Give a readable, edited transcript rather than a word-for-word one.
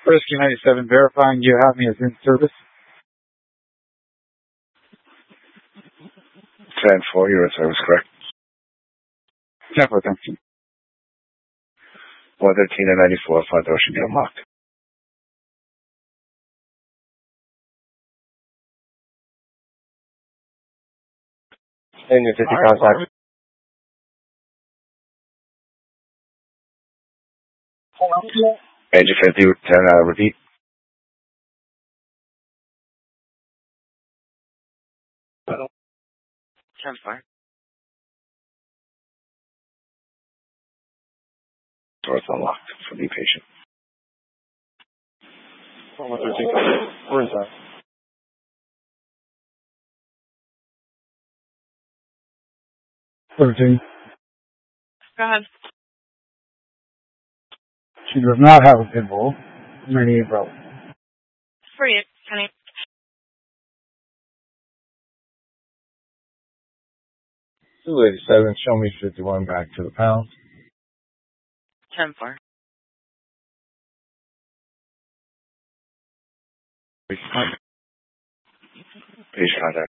Rescue 97, verifying you have me as in service. 10-4, you're in service, correct? 10-4, thank you. 113 and 94, front door should be unlocked. Engine 50 contact. Engine 50, repeat. Doors unlocked, so be patient. 113, we're inside. Go ahead. She does not have a pit bull. 98 Bravo. For you, honey. 287, show me 51 back to the pound. 10-4. Patient contact.